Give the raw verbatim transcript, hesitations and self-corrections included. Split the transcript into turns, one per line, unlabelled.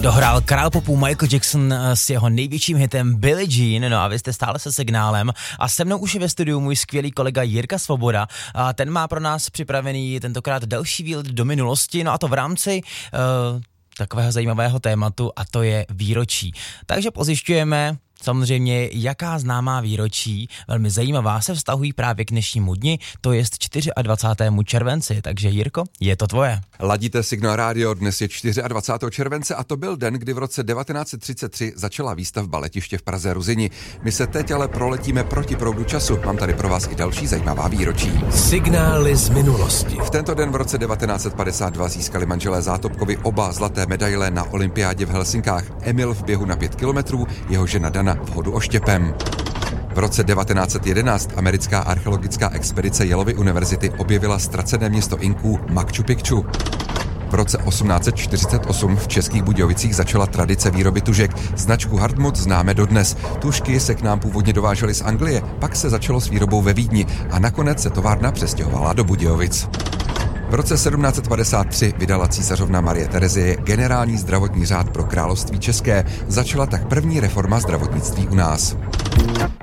Dohrál král popu Michael Jackson s jeho největším hitem Billie Jean, no a vy jste stále se Signálem a se mnou už je ve studiu můj skvělý kolega Jirka Svoboda a ten má pro nás připravený tentokrát další výlet do minulosti, no a to v rámci uh, takového zajímavého tématu a to je výročí. Takže pozjišťujeme samozřejmě, jaká známá výročí, velmi zajímavá, se vztahují právě k dnešnímu dni, to je dvacátého čtvrtého červenci. Takže Jirko, je to tvoje.
Ladíte Signál rádio, dnes je dvacátého čtvrtého července a to byl den, kdy v roce devatenáct set třicet tři začala výstavba letiště v Praze Ruzyni. My se teď ale proletíme proti proudu času. Mám tady pro vás i další zajímavá výročí.
Signály z minulosti.
V tento den v roce devatenáct set padesát dva získali manželé Zátopkovi oba zlaté medaile na olympiádě v Helsinkách. Emil v běhu na pět kilometrů, jeho žena Dana v hodu oštěpem. V roce devatenáct set jedenáct americká archeologická expedice Yaleovy univerzity objevila ztracené město Inků Machu Picchu. V roce osmnáct set čtyřicet osm v Českých Budějovicích začala tradice výroby tužek. Značku Hardmut známe dodnes. Tužky se k nám původně dovážely z Anglie, pak se začalo s výrobou ve Vídni a nakonec se továrna přestěhovala do Budějovic. V roce sedmnáct set padesát tři vydala císařovna Marie Terezie generální zdravotní řád pro království české. Začala tak první reforma zdravotnictví u nás.